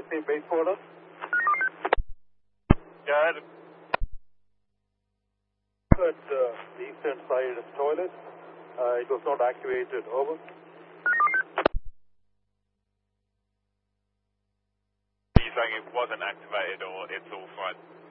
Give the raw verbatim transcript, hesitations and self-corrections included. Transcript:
fifteen base quarter. Got it. At uh, the eastern side toilet. Uh, it was not activated. Over. Are you saying it wasn't activated or it's all fine?